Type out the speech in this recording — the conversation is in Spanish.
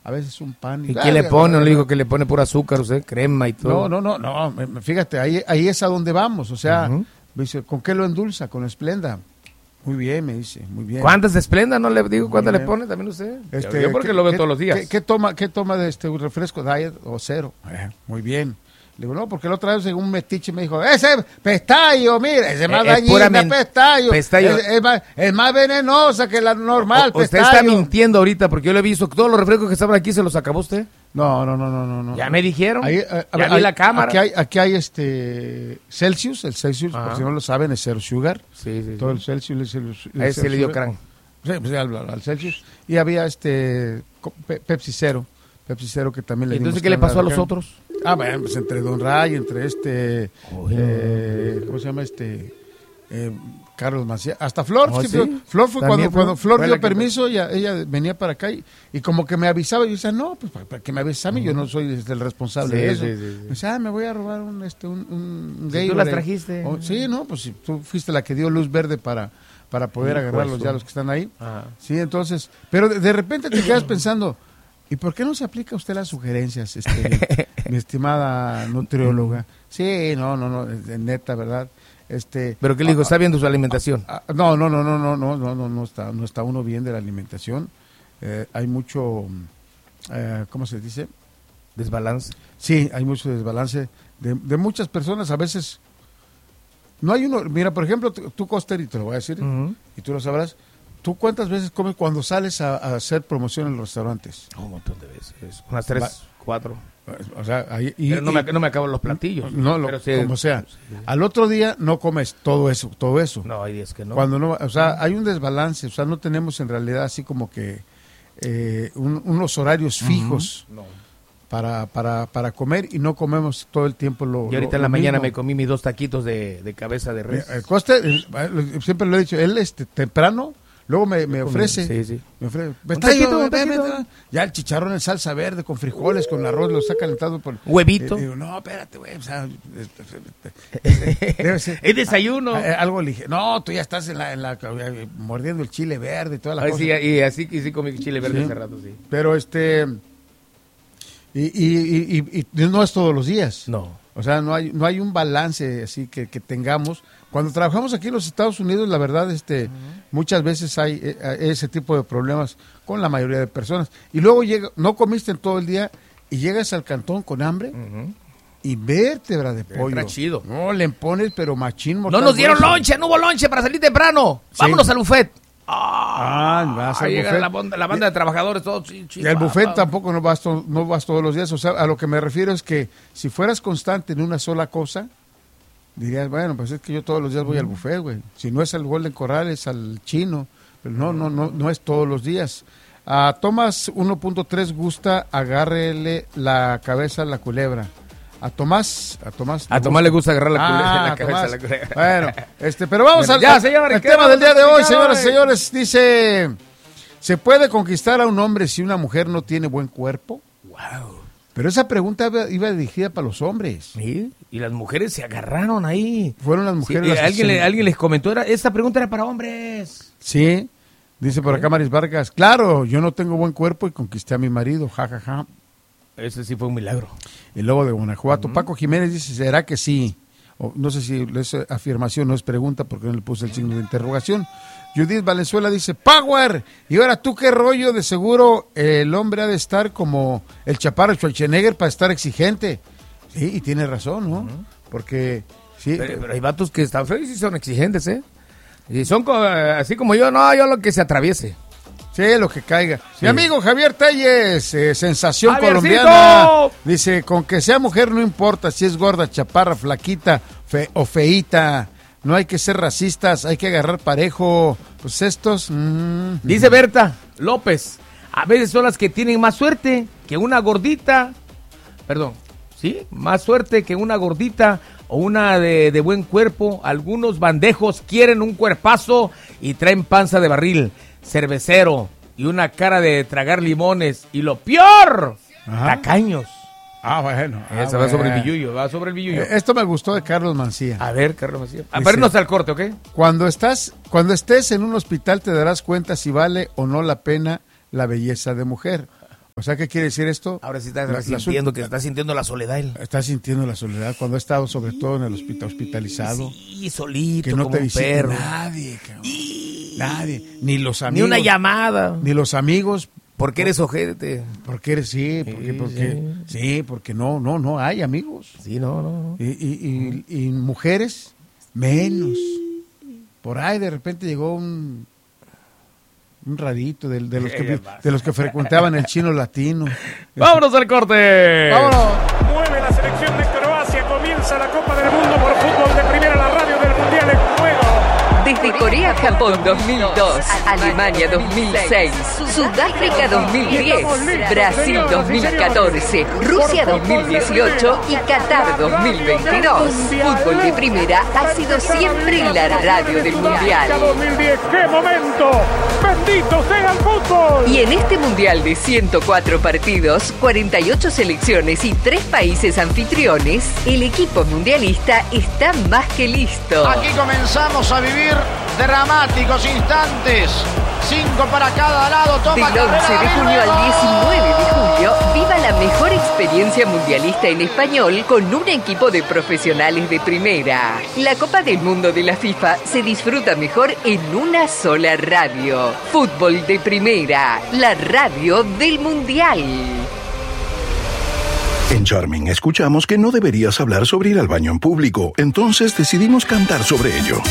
a veces un pan. ¿Y qué le pone? No le digo que le pone pura azúcar, usted, crema y todo. No, fíjate, ahí es a donde vamos, o sea, me dice, ¿con qué lo endulza? Con Esplenda. Muy bien, me dice, muy bien. ¿Cuántas de Esplenda? No le digo cuántas le pone también usted. Yo porque lo veo todos los días. ¿Qué toma de un refresco diet o cero? Muy bien. Le digo, no, porque la otra vez un metiche me dijo, ese pestaño, mira, ese es más dañina, pestaño. Es más venenosa que la normal, usted está mintiendo ahorita, porque yo le he visto que todos los refrescos que estaban aquí se los acabó usted. No. Ya me dijeron, ya vi la cámara. Aquí hay Celsius, el Celsius, por si no lo saben, es Zero Sugar. Sí. Todo el Celsius a ese le dio crán. Sí, pues al Celsius. Y había Pepsi Cero que también le dimos. Entonces, ¿qué le pasó a los otros? Bueno, pues entre Don Ray, entre ¿cómo se llama Carlos Macías, hasta Flor, ¿sí? Flor fue cuando Flor dio permiso, ella venía para acá y como que me avisaba, y yo decía, no, pues para que me avises a mí, yo no soy el responsable de eso. Sí. Me decía, me voy a robar un gay. ¿Tú las trajiste? Sí, no, pues si tú fuiste la que dio luz verde para poder agarrarlos ya los que están ahí. Ajá. Sí, entonces, pero de repente te quedas pensando, ¿y por qué no se aplica a usted las sugerencias, mi estimada nutrióloga? Sí, no, neta, ¿verdad? ¿Pero qué le digo? ¿Está viendo su alimentación? No está uno bien de la alimentación. Hay mucho, ¿cómo se dice? ¿Desbalance? Sí, hay mucho desbalance de muchas personas. A veces no hay uno. Mira, por ejemplo, tú, Coster, y te lo voy a decir, y tú lo sabrás. ¿Tú cuántas veces comes cuando sales a hacer promoción en los restaurantes? Un montón de veces. Unas 3, 4. O sea, pero no me acaban los platillos. Pero sí, como sea. Sí. Al otro día no comes todo eso. No, hay días que no. Cuando no, o sea, hay un desbalance. O sea, no tenemos en realidad así como que unos horarios fijos para comer, y no comemos todo el tiempo y ahorita en la mañana me comí mis 2 taquitos de cabeza de res. Siempre lo he dicho, él temprano. Luego me ofrece. Sí. Me ofrece. Taquito. Ya el chicharrón en salsa verde, con frijoles, con arroz, lo está calentado por... Huevito. Digo, no, espérate, güey. O sea, debe ser. Es desayuno. Algo ligero. No, tú ya estás mordiendo el chile verde y toda la cosa. Sí, y así comí chile verde hace rato, sí. Pero y no es todos los días. No. O sea, no hay un balance así que tengamos. Cuando trabajamos aquí en los Estados Unidos, la verdad, muchas veces hay ese tipo de problemas con la mayoría de personas. Y luego no comiste en todo el día y llegas al cantón con hambre y vértebra de pollo. Está chido. No, le pones, pero machín. No nos dieron lonche, no hubo lonche para salir temprano. Sí. Vámonos al buffet. Vas al buffet. La banda de trabajadores, todos. Y al buffet tampoco no vas todos los días. O sea, a lo que me refiero es que si fueras constante en una sola cosa, dirías, bueno, pues es que yo todos los días voy al buffet, güey. Si no es al Golden Corral, es al chino. Pero no es todos los días. A Tomás 1.3 gusta agárrele la cabeza a la culebra. A Tomás le gusta agarrar la cabeza a la culebra. Bueno, pero vamos al tema del día de hoy, señoras y señores. Dice, ¿se puede conquistar a un hombre si una mujer no tiene buen cuerpo? Wow. Pero esa pregunta iba dirigida para los hombres. ¿Sí? Y las mujeres se agarraron ahí. Fueron las mujeres. Sí, alguien les comentó, esta pregunta era para hombres. Sí, dice por acá Maris Vargas. Claro, yo no tengo buen cuerpo y conquisté a mi marido, jajaja. Ese sí fue un milagro. El lobo de Guanajuato. Paco Jiménez dice, ¿será que sí? No sé si es afirmación, no es pregunta, porque no le puse el signo de interrogación. Judith Valenzuela dice, ¡Power! Y ahora tú qué rollo, de seguro el hombre ha de estar como el chaparro Schwarzenegger para estar exigente. Sí, y tiene razón, ¿no? Porque sí. Pero hay vatos que están feos y sí son exigentes, ¿eh? Y son así como yo lo que se atraviese. Sí, lo que caiga. Sí. Mi amigo Javier Telles, sensación ¡Javiercito! Colombiana, dice, con que sea mujer no importa si es gorda, chaparra, flaquita o feíta. No hay que ser racistas, hay que agarrar parejo. Pues estos... Dice Berta López, a veces son las que tienen más suerte que una gordita. Perdón, ¿sí? Más suerte que una gordita o una de buen cuerpo. Algunos bandejos quieren un cuerpazo y traen panza de barril, cervecero y una cara de tragar limones. Y lo peor, tacaños. Bueno. Va sobre el billuyo, Esto me gustó de Carlos Mancía. A ver, Carlos Mancía. A ver, no está el corte, ¿ok? Cuando estés en un hospital te darás cuenta si vale o no la pena la belleza de mujer. O sea, ¿qué quiere decir esto? Ahora sí está sintiendo que está sintiendo la soledad. Está sintiendo la soledad cuando ha estado sobre todo en el hospitalizado. Sí, solito, que no como te un perro. Nadie, cabrón. Nadie. Ni los amigos. Ni una llamada. Ni los amigos. ¿Por qué eres ojete? Porque eres, porque no hay amigos. Sí, no. Y mujeres, menos. Por ahí de repente llegó un rarito de los que frecuentaban el chino latino. ¡Vámonos al corte! ¡Vámonos! Mueve la selección de Croacia, comienza la Copa del Mundo por fútbol de primera, la radio del Mundial en juego. Desde Corea-Japón 2002, Alemania 2006, Sudáfrica 2010, Brasil 2014, Rusia 2018 y Qatar 2022. Fútbol de primera ha sido siempre la radio del Mundial. 2010, ¡qué momento! ¡Bendito sea el fútbol! Y en este Mundial de 104 partidos, 48 selecciones y 3 países anfitriones, el equipo mundialista está más que listo. Aquí comenzamos a vivir dramáticos instantes. 5 para cada lado. Toma Del 11 de junio al 19 de julio, viva la mejor experiencia mundialista en español con un equipo de profesionales de primera. La Copa del Mundo de la FIFA se disfruta mejor en una sola radio. Fútbol de primera, la radio del Mundial. En Charming escuchamos que no deberías hablar sobre ir al baño en público, entonces decidimos cantar sobre ello.